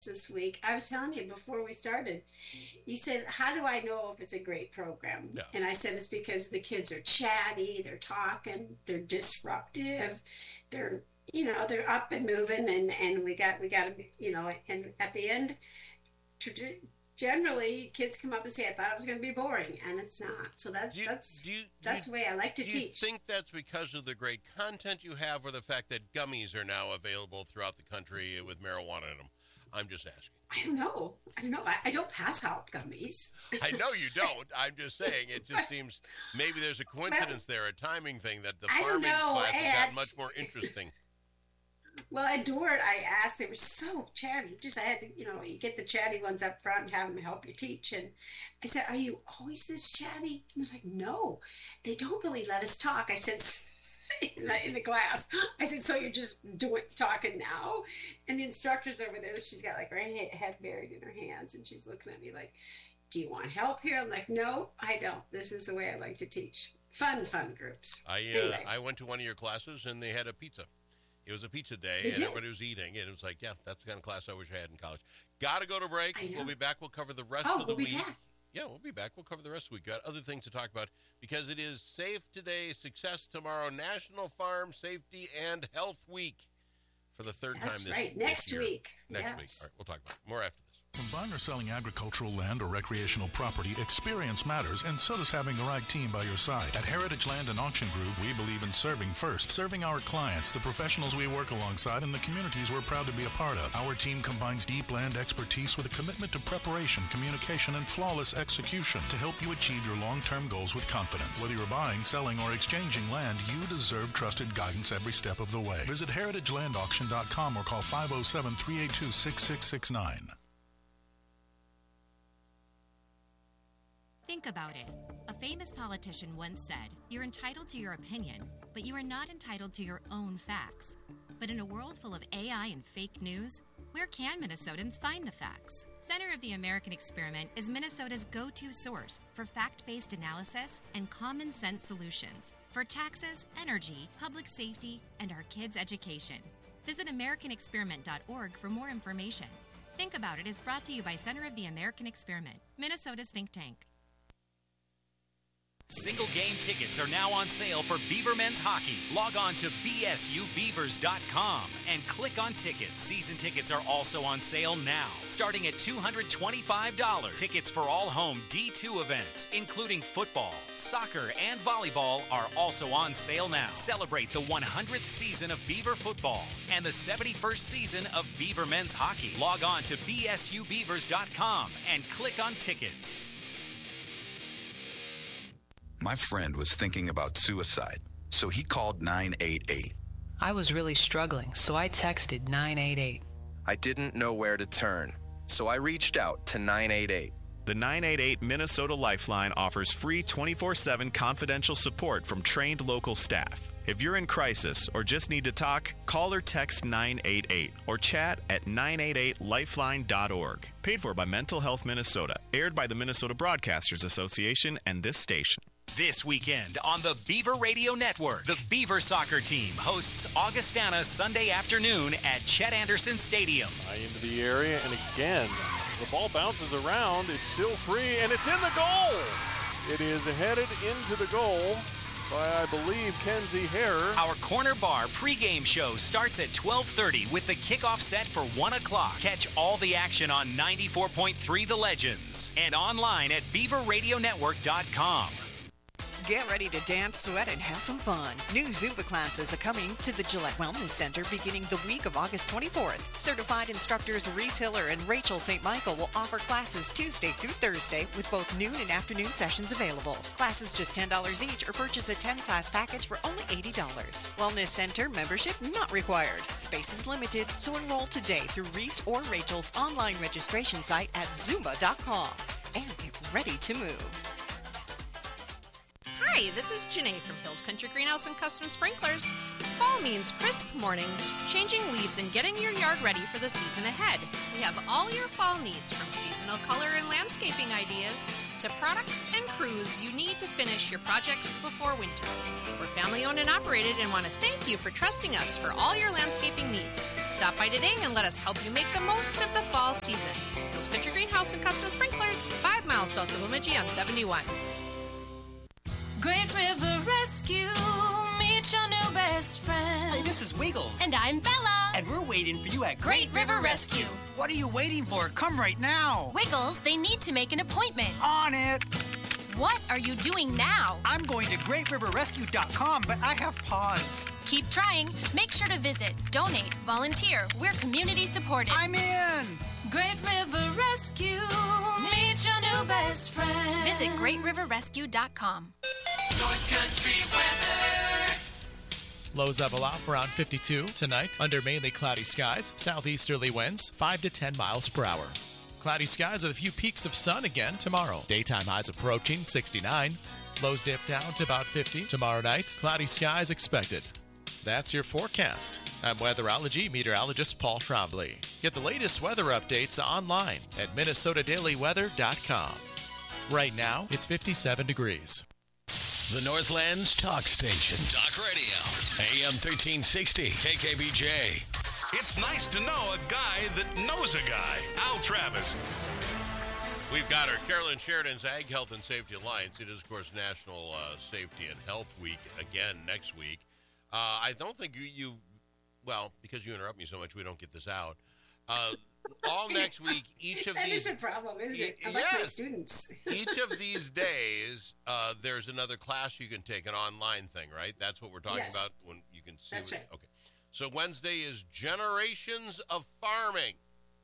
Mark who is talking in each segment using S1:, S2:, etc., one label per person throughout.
S1: this week. I was telling you before we started, you said, how do I know if it's a great program?
S2: Yeah.
S1: And I said, it's because the kids are chatty, they're talking, they're disruptive, they're, they're up and moving and we got to, and at the end, generally kids come up and say, I thought it was going to be boring, and it's not. So that's the way I like to teach.
S2: Do you think that's because of the great content you have, or the fact that gummies are now available throughout the country with marijuana in them? I'm just asking.
S1: I don't know. I don't pass out gummies.
S2: I know you don't. I'm just saying it just seems maybe there's a coincidence there, a timing thing, that the farming class has gotten much more interesting.
S1: Well, at Dort, I asked, they were so chatty. I had to, you get the chatty ones up front and have them help you teach. And I said, are you always this chatty? And they're like, no, they don't really let us talk. I said, in the class, I said, so you're just talking now? And the instructor's over there, she's got like her head buried in her hands, and she's looking at me like, do you want help here? I'm like, no, I don't. This is the way I like to teach. Fun groups.
S2: Anyway. I went to one of your classes, and they had a pizza. It was a pizza day, and everybody was eating, and it was like, yeah, that's the kind of class I wish I had in college. Got to go to break. We'll be back. We'll cover the rest of the week.
S1: Back.
S2: Yeah, we'll be back. We'll cover the rest of the week. Got other things to talk about, because it is Safe Today, Success Tomorrow, National Farm Safety and Health Week for the third time this year.
S1: That's right. Next week.
S2: Next week. All right, we'll talk about it. More after this.
S3: When buying or selling agricultural land or recreational property, experience matters, and so does having the right team by your side. At Heritage Land and Auction Group, we believe in serving first, serving our clients, the professionals we work alongside, and the communities we're proud to be a part of. Our team combines deep land expertise with a commitment to preparation, communication, and flawless execution to help you achieve your long-term goals with confidence. Whether you're buying, selling, or exchanging land, you deserve trusted guidance every step of the way. Visit heritagelandauction.com or call 507-382-6669.
S4: Think about it. A famous politician once said, you're entitled to your opinion, but you are not entitled to your own facts. But in a world full of AI and fake news, where can Minnesotans find the facts? Center of the American Experiment is Minnesota's go-to source for fact-based analysis and common sense solutions for taxes, energy, public safety, and our kids' education. Visit AmericanExperiment.org for more information. Think About It is brought to you by Center of the American Experiment, Minnesota's think tank.
S5: Single game tickets are now on sale for Beaver Men's Hockey. Log on to bsubeavers.com and click on tickets. Season tickets are also on sale now, starting at $225. Tickets for all home D2 events, including football, soccer, and volleyball, are also on sale now. Celebrate the 100th season of Beaver football and the 71st season of Beaver Men's Hockey. Log on to bsubeavers.com and click on tickets.
S6: My friend was thinking about suicide, so he called 988.
S7: I was really struggling, so I texted 988.
S8: I didn't know where to turn, so I reached out to 988.
S9: The 988 Minnesota Lifeline offers free 24/7 confidential support from trained local staff. If you're in crisis or just need to talk, call or text 988 or chat at 988lifeline.org. Paid for by Mental Health Minnesota. Aired by the Minnesota Broadcasters Association and this station.
S5: This weekend on the Beaver Radio Network, the Beaver soccer team hosts Augustana Sunday afternoon at Chet Anderson Stadium.
S10: High into the area, and again, the ball bounces around. It's still free, and it's in the goal. It is headed into the goal by, I believe, Kenzie Hare.
S5: Our Corner Bar pregame show starts at 12:30 with the kickoff set for 1 o'clock. Catch all the action on 94.3 The Legends and online at beaverradionetwork.com.
S11: Get ready to dance, sweat, and have some fun. New Zumba classes are coming to the Gillette Wellness Center beginning the week of August 24th. Certified instructors Reese Hiller and Rachel St. Michael will offer classes Tuesday through Thursday with both noon and afternoon sessions available. Classes just $10 each, or purchase a 10-class package for only $80. Wellness Center membership not required. Space is limited, so enroll today through Reese or Rachel's online registration site at Zumba.com and get ready to move.
S12: Hi, this is Janae from Hills Country Greenhouse and Custom Sprinklers. Fall means crisp mornings, changing leaves, and getting your yard ready for the season ahead. We have all your fall needs, from seasonal color and landscaping ideas to products and crews you need to finish your projects before winter. We're family owned and operated and want to thank you for trusting us for all your landscaping needs. Stop by today and let us help you make the most of the fall season. Hill's Country Greenhouse and Custom Sprinklers, 5 miles south of Bemidji on 71.
S13: Great River Rescue, meet your new best friend.
S14: Hey, this is Wiggles.
S13: And I'm Bella.
S14: And we're waiting for you at
S13: Great River Rescue.
S14: What are you waiting for? Come right now.
S13: Wiggles, they need to make an appointment.
S14: On it.
S13: What are you doing now?
S14: I'm going to greatriverrescue.com, but I have pause.
S13: Keep trying. Make sure to visit, donate, volunteer. We're community supported.
S14: I'm in.
S13: Great River Rescue, meet your new best friend. Visit greatriverrescue.com.
S15: North Country weather.
S16: Lows level off around 52 tonight under mainly cloudy skies. Southeasterly winds 5 to 10 miles per hour. Cloudy skies with a few peaks of sun again tomorrow. Daytime highs approaching 69. Lows dip down to about 50. Tomorrow night, cloudy skies expected. That's your forecast. I'm weatherology meteorologist Paul Trombley. Get the latest weather updates online at minnesotadailyweather.com. Right now, it's 57 degrees.
S17: The Northland's talk station. Talk radio. AM 1360. KKBJ.
S18: It's nice to know a guy that knows a guy. Al Travis.
S2: We've got her, Carolyn Sheridan's Ag Health and Safety Alliance. It is, of course, National Safety and Health Week again next week. I don't think you, well, because you interrupt me so much, we don't get this out. All next week, each of
S1: that
S2: these...
S1: That is a problem, isn't it? I like my students.
S2: Each of these days, there's another class you can take, an online thing, right? That's what we're talking about when you can see.
S1: That's right.
S2: Okay. So Wednesday is Generations of Farming.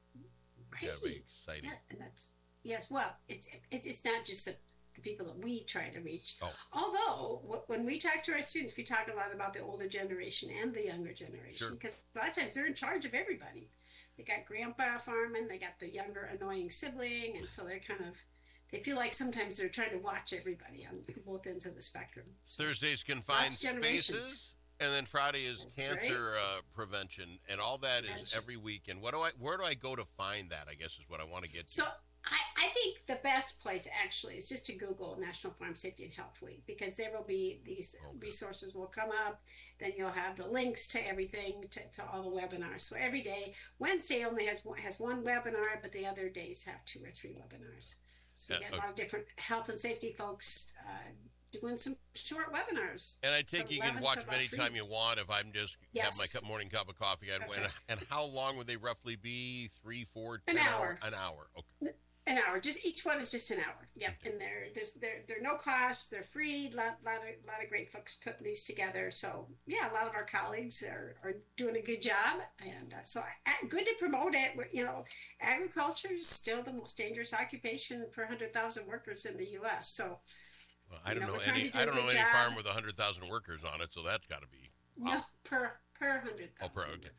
S1: Right.
S2: That'll be exciting.
S1: Yeah, and that's, yes, well, it's not just the people that we try to reach.
S2: Oh.
S1: Although, when we talk to our students, we talk a lot about the older generation and the younger generation. Because a lot of times they're in charge of everybody. They got grandpa farming, they got the younger annoying sibling, and so they're kind of, they feel like sometimes they're trying to watch everybody on both ends of the spectrum. So
S2: Thursday's Confined Spaces, and then Friday is cancer prevention, and all that is every week. And where do I go to find that, I guess is what I want to get to.
S1: So I think the best place actually is just to Google National Farm Safety and Health Week, because there will be these resources will come up. Then you'll have the links to everything, to all the webinars. So every day, Wednesday only has one webinar, but the other days have 2 or 3 webinars. So you get a lot of different health and safety folks doing some short webinars.
S2: And I think you can watch them anytime you want if I'm just have my morning cup of coffee. And how long would they roughly be? 3, 4, 10
S1: hours?
S2: An hour. Okay.
S1: An hour. Just each one is just an hour. Yep. And they're no cost. They're free. Lot of great folks putting these together. So yeah, a lot of our colleagues are doing a good job, and so good to promote it. You know, agriculture is still the most dangerous occupation per 100,000 workers in the U.S. So.
S2: Well, I don't know any farm with 100,000 workers on it, so that's got to be
S1: no per 100,000.
S2: Oh, okay.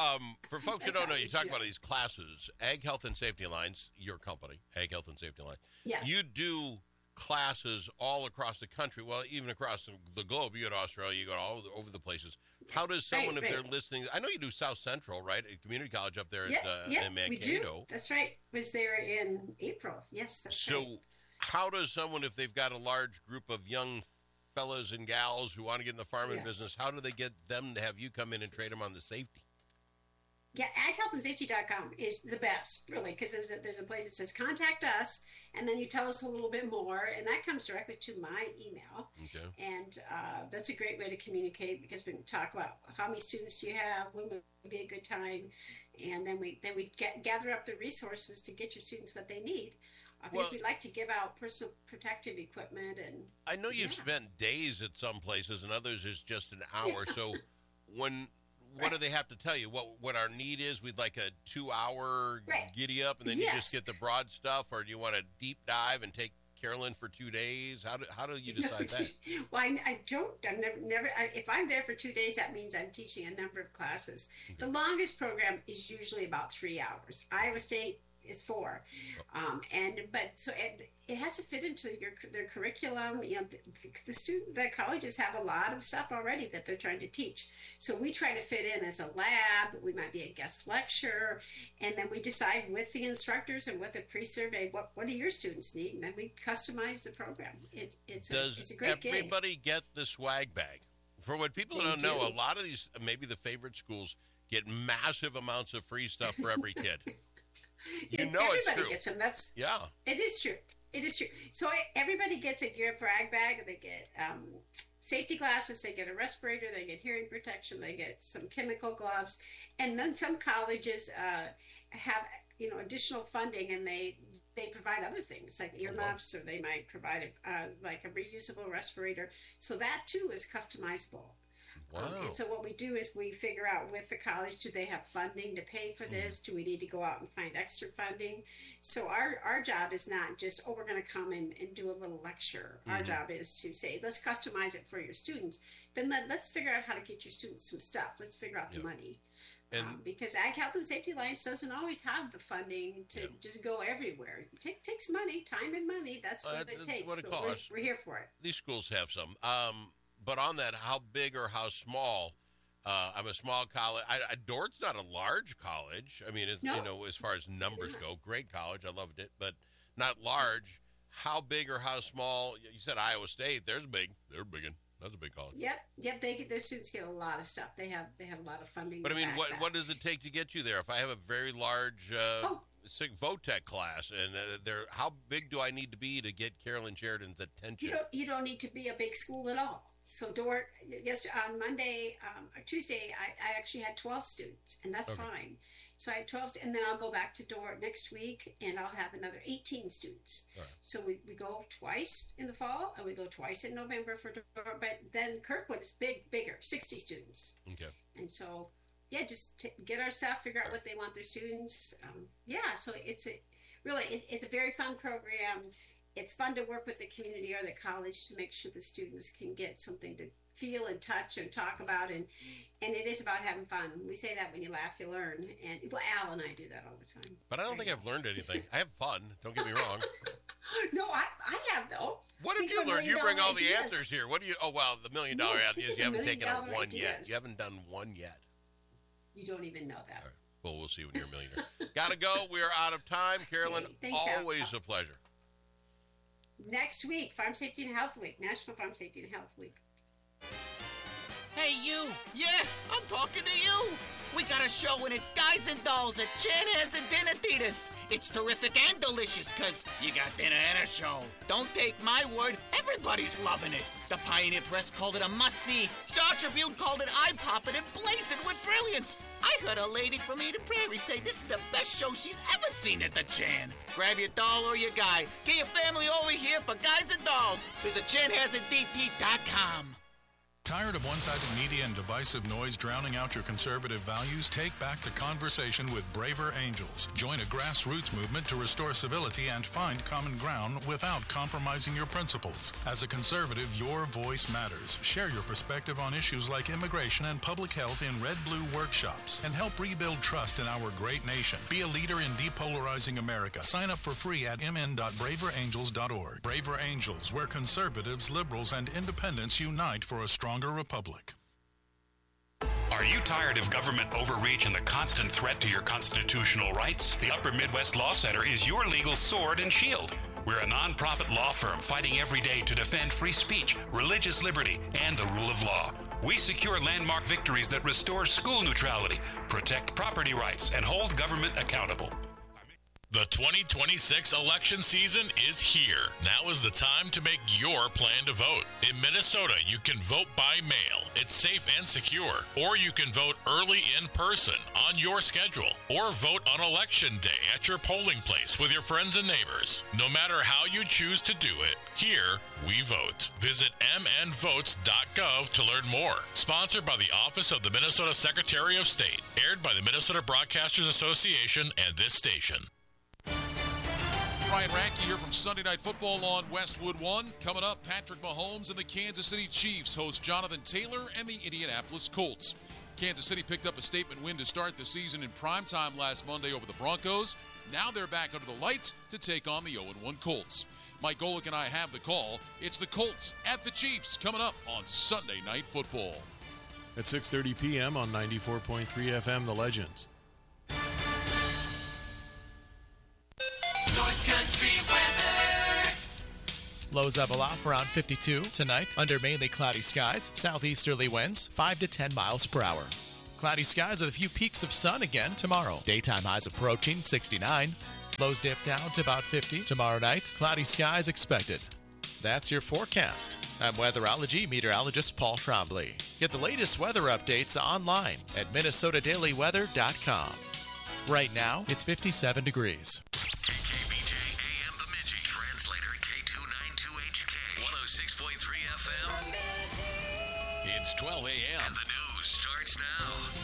S2: For folks who don't know, you talk about these classes. Ag Health and Safety Alliance, your company, Ag Health and Safety Alliance.
S1: Yes.
S2: You do classes all across the country. Well, even across the globe. You go to Australia. You go all over the places. How does someone, if they're listening, I know you do South Central, right? A community college up there in Mankato.
S1: We do. That's right. Was there in April. Yes, that's right.
S2: So how does someone, if they've got a large group of young fellas and gals who want to get in the farming business, how do they get them to have you come in and train them on the safety?
S1: Yeah, aghealthandsafety.com is the best, really, because there's a place that says contact us, and then you tell us a little bit more, and that comes directly to my email.
S2: Okay.
S1: And that's a great way to communicate, because we can talk about how many students do you have, when would be a good time, and then we gather up the resources to get your students what they need. Because we'd like to give out personal protective equipment. And
S2: I know you've spent days at some places, and others is just an hour. So what do they have to tell you? What our need is? We'd like a 2-hour giddy up, and then you just get the broad stuff, or do you want a deep dive and take Carolyn for 2 days? How do you decide that?
S1: Well, I don't. I'm never. If I'm there for 2 days, that means I'm teaching a number of classes. The longest program is usually about 3 hours. Iowa State is for. It has to fit into their curriculum. The colleges have a lot of stuff already that they're trying to teach. So we try to fit in as a lab. We might be a guest lecturer, and then we decide with the instructors and with the pre-survey what do your students need, and then we customize the program. It's a great gig.
S2: Does everybody get the swag bag? For what people don't know, a lot of these, maybe the favorite schools, get massive amounts of free stuff for every kid.
S1: Everybody
S2: it's true.
S1: Gets them. It is true. It is true. So everybody gets a gear frag bag. They get safety glasses. They get a respirator. They get hearing protection. They get some chemical gloves. And then some colleges have additional funding, and they provide other things like earmuffs, or they might provide like a reusable respirator. So that too is customizable.
S2: Wow.
S1: And so what we do is we figure out with the college, do they have funding to pay for this? Do we need to go out and find extra funding? So our job is not just, we're going to come and do a little lecture. Our job is to say, let's customize it for your students. But let's figure out how to get your students some stuff. Let's figure out the money. And because Ag Health and Safety Alliance doesn't always have the funding to just go everywhere. It takes money, time and money. That's what it takes.
S2: What it costs.
S1: We're here for it.
S2: These schools have some. But on that, how big or how small? I'm a small college. Dort's not a large college. I mean, as far as numbers go, great college. I loved it, but not large. How big or how small? You said Iowa State. They're big. They're big. That's a big college.
S1: Yep. Their students get a lot of stuff. They have a lot of funding.
S2: But I mean, what does it take to get you there? If I have a very large VOTEC class, and how big do I need to be to get Carolyn Sheridan's attention?
S1: You don't need to be a big school at all. So Dort, on Monday or Tuesday, I actually had 12 students, and that's fine. So I had 12, and then I'll go back to Dort next week, and I'll have another 18 students. Right. So we go twice in the fall, and we go twice in November for Dort. But then Kirkwood is bigger, 60 students.
S2: Okay.
S1: And so, just get our staff, figure out what they want their students. So it's a very fun program. It's fun to work with the community or the college to make sure the students can get something to feel and touch and talk about, and it is about having fun. We say that when you laugh, you learn. And Al and I do that all the time.
S2: But I don't think I've learned anything. I have fun. Don't get me wrong.
S1: No, I have though.
S2: What have you learned? You bring all the answers here. What do you? Oh well, the $1 million ideas. You haven't taken on one yet. You haven't done one yet.
S1: You don't even know that.
S2: All right. Well, we'll see when you're a millionaire. Gotta go. We are out of time. Carolyn, thanks, always a pleasure.
S1: Next week, Farm Safety and Health Week, National Farm Safety and Health Week.
S19: Hey, you. Yeah, I'm talking to you. We got a show and it's Guys and Dolls at Chanhassen and Dinner Theaters. It's terrific and delicious because you got dinner and a show. Don't take my word, everybody's loving it. The Pioneer Press called it a must-see. Star Tribune called it eye-popping and blazing with brilliance. I heard a lady from Eden Prairie say this is the best show she's ever seen at the Chan. Grab your doll or your guy. Get your family over here for Guys and Dolls. Visit ChanhassenDT.com.
S3: Tired of one-sided media and divisive noise drowning out your conservative values? Take back the conversation with Braver Angels. Join a grassroots movement to restore civility and find common ground without compromising your principles. As a conservative, your voice matters. Share your perspective on issues like immigration and public health in Red Blue workshops and help rebuild trust in our great nation. Be a leader in depolarizing America. Sign up for free at mn.braverangels.org. Braver Angels, where conservatives, liberals, and independents unite for a stronger republic.
S18: Are you tired of government overreach and the constant threat to your constitutional rights? The Upper Midwest Law Center is your legal sword and shield. We're a nonprofit law firm fighting every day to defend free speech, religious liberty, and the rule of law. We secure landmark victories that restore school neutrality, protect property rights, and hold government accountable.
S20: The 2026 election season is here. Now is the time to make your plan to vote. In Minnesota, you can vote by mail. It's safe and secure. Or you can vote early in person on your schedule. Or vote on election day at your polling place with your friends and neighbors. No matter how you choose to do it, here we vote. Visit mnvotes.gov to learn more. Sponsored by the Office of the Minnesota Secretary of State. Aired by the Minnesota Broadcasters Association and this station.
S21: Ryan Radke here from Sunday Night Football on Westwood One. Coming up, Patrick Mahomes and the Kansas City Chiefs host Jonathan Taylor and the Indianapolis Colts. Kansas City picked up a statement win to start the season in primetime last Monday over the Broncos. Now they're back under the lights to take on the 0-1 Colts. Mike Golick and I have the call. It's the Colts at the Chiefs coming up on Sunday Night Football.
S10: At 6:30 p.m. on 94.3 FM, The Legends.
S15: North Country weather.
S16: Lows up a lot for around 52 tonight under mainly cloudy skies. Southeasterly winds 5 to 10 miles per hour. Cloudy skies with a few peaks of sun again tomorrow. Daytime highs approaching 69. Lows dip down to about 50 tomorrow night. Cloudy skies expected. That's your forecast. I'm weatherology meteorologist Paul Trombley. Get the latest weather updates online at MinnesotaDailyWeather.com. Right now, it's 57 degrees.
S17: KKBJ AM Bemidji. Translator K292HK. 106.3 FM. It's 12 a.m. And the news starts now.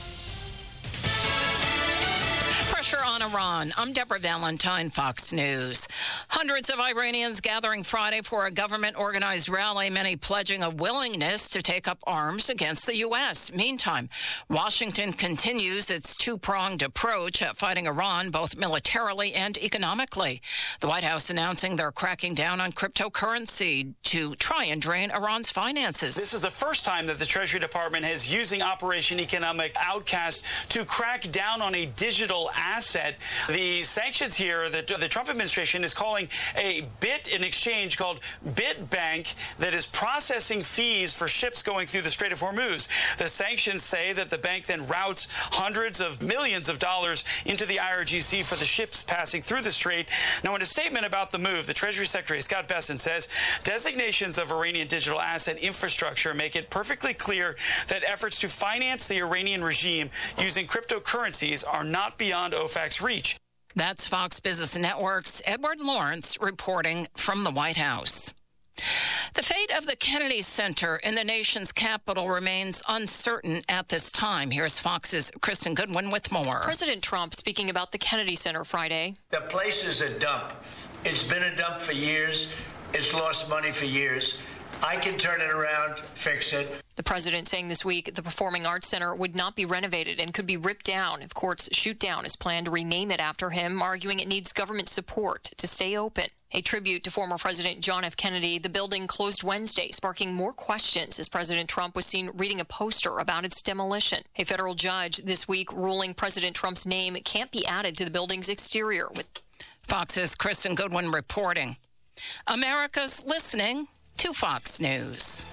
S4: Pressure on Iran. I'm Deborah Valentine, Fox News. Hundreds of Iranians gathering Friday for a government-organized rally, many pledging a willingness to take up arms against the U.S. Meantime, Washington continues its two-pronged approach at fighting Iran, both militarily and economically. The White House announcing they're cracking down on cryptocurrency to try and drain Iran's finances.
S22: This is the first time that the Treasury Department is using Operation Economic Outcast to crack down on a digital asset. The sanctions here that the Trump administration is calling an exchange called BitBank that is processing fees for ships going through the Strait of Hormuz. The sanctions say that the bank then routes hundreds of millions of dollars into the IRGC for the ships passing through the strait. Now, in a statement about the move, the Treasury Secretary, Scott Bessent, says designations of Iranian digital asset infrastructure make it perfectly clear that efforts to finance the Iranian regime using cryptocurrencies are not beyond OFAC's reach.
S4: That's Fox Business Network's Edward Lawrence reporting from the White House. The fate of the Kennedy Center in the nation's capital remains uncertain at this time. Here's Fox's Kristen Goodwin with more.
S23: President Trump speaking about the Kennedy Center Friday.
S24: The place is a dump. It's been a dump for years. It's lost money for years. I can turn it around, fix it.
S23: The president saying this week the Performing Arts Center would not be renovated and could be ripped down if courts shoot down his plan to rename it after him, arguing it needs government support to stay open. A tribute to former President John F. Kennedy, the building closed Wednesday, sparking more questions as President Trump was seen reading a poster about its demolition. A federal judge this week ruling President Trump's name can't be added to the building's exterior.
S4: Fox's Kristen Goodwin reporting. America's listening to Fox News.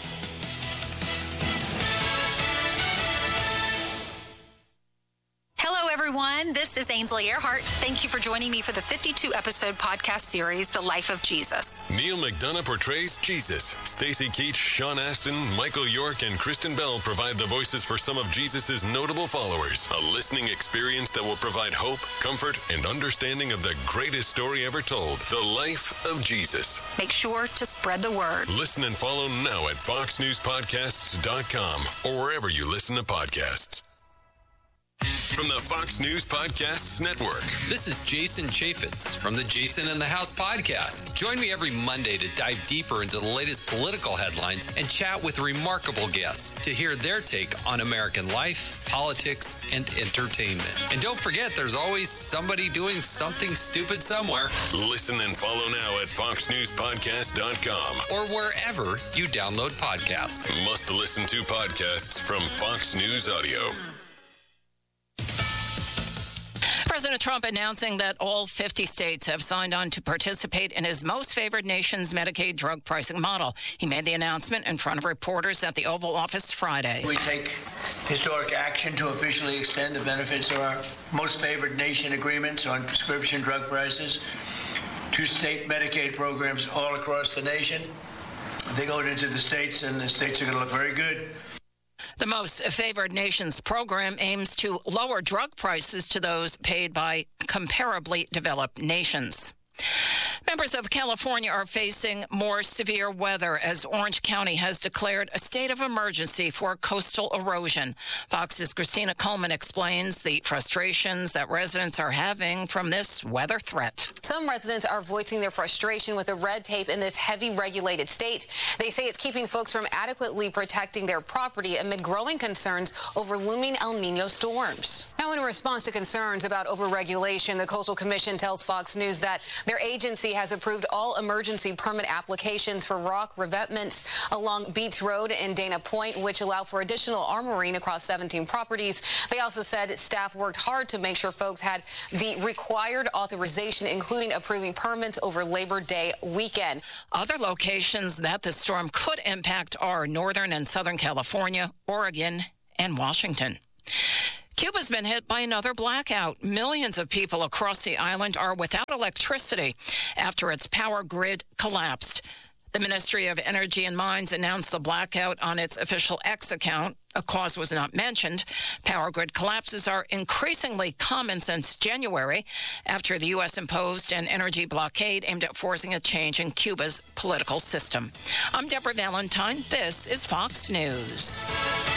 S25: Hello, everyone. This is Ainsley Earhart. Thank you for joining me for the 52-episode podcast series, The Life of Jesus.
S26: Neil McDonough portrays Jesus. Stacy Keach, Sean Astin, Michael York, and Kristen Bell provide the voices for some of Jesus' notable followers. A listening experience that will provide hope, comfort, and understanding of the greatest story ever told, The Life of Jesus.
S25: Make sure to spread the word.
S26: Listen and follow now at foxnewspodcasts.com or wherever you listen to podcasts. From the Fox News Podcasts Network.
S27: This is Jason Chaffetz from the Jason in the House podcast. Join me every Monday to dive deeper into the latest political headlines and chat with remarkable guests to hear their take on American life, politics, and entertainment. And don't forget, there's always somebody doing something stupid somewhere.
S26: Listen and follow now at foxnewspodcast.com
S27: or wherever you download podcasts.
S26: Must listen to podcasts from Fox News Audio.
S4: President Trump announcing that all 50 states have signed on to participate in his most favored nation's Medicaid drug pricing model. He made the announcement in front of reporters at the Oval Office Friday.
S24: We take historic action to officially extend the benefits of our most favored nation agreements on prescription drug prices to state Medicaid programs all across the nation. They go into the states, and the states are going to look very good.
S4: The Most Favored Nations program aims to lower drug prices to those paid by comparably developed nations. Members of California are facing more severe weather as Orange County has declared a state of emergency for coastal erosion. Fox's Christina Coleman explains the frustrations that residents are having from this weather threat.
S5: Some residents are voicing their frustration with the red tape in this heavy regulated state. They say it's keeping folks from adequately protecting their property amid growing concerns over looming El Nino storms. Now, in response to concerns about overregulation, the Coastal Commission tells Fox News that their agency has approved all emergency permit applications for rock revetments along Beach Road and Dana Point, which allow for additional armoring across 17 properties. They also said staff worked hard to make sure folks had the required authorization, including approving permits over Labor Day weekend.
S4: Other locations that the storm could impact are Northern and Southern California, Oregon, and Washington. Cuba's been hit by another blackout. Millions of people across the island are without electricity after its power grid collapsed. The Ministry of Energy and Mines announced the blackout on its official X account. A cause was not mentioned. Power grid collapses are increasingly common since January after the U.S. imposed an energy blockade aimed at forcing a change in Cuba's political system. I'm Deborah Valentine. This is Fox News.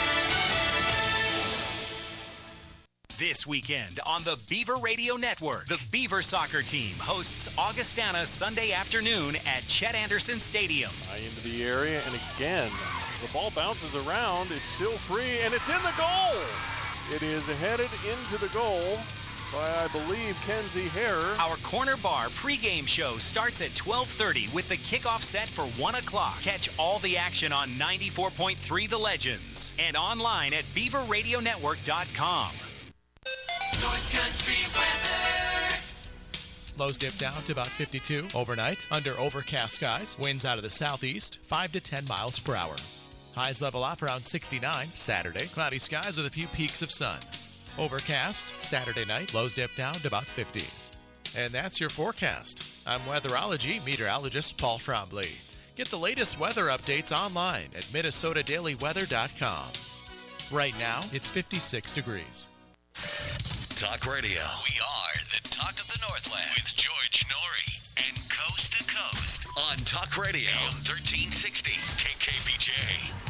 S6: This weekend on the Beaver Radio Network, the Beaver soccer team hosts Augustana Sunday afternoon at Chet Anderson Stadium.
S10: High into the area, and again, the ball bounces around. It's still free, and it's in the goal. It is headed into the goal by, I believe, Kenzie Hare.
S6: Our Corner Bar pregame show starts at 12:30 with the kickoff set for 1 o'clock. Catch all the action on 94.3 The Legends and online at BeaverRadioNetwork.com.
S15: North Country weather.
S16: Lows dip down to about 52 overnight under overcast skies. Winds out of the southeast, 5 to 10 miles per hour. Highs level off around 69 Saturday. Cloudy skies with a few peaks of sun. Overcast Saturday night. Lows dip down to about 50. And that's your forecast. I'm weatherology meteorologist Paul Frombley. Get the latest weather updates online at MinnesotaDailyWeather.com. Right now, it's 56 degrees.
S17: Talk Radio. We are the talk of the Northland with George Norrie and Coast to Coast on Talk Radio 1360 KKPJ.